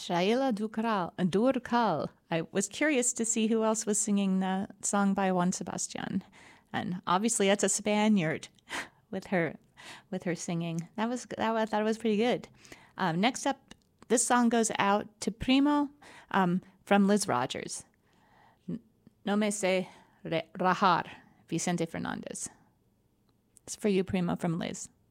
Shaila Durkal. I was curious to see who else was singing the song by Juan Sebastian. And obviously that's a Spaniard with her singing. I thought it was pretty good. Next up, this song goes out to Primo from Liz Rogers. No me sé rajar, Vicente Fernandez. It's for you, Primo, from Liz.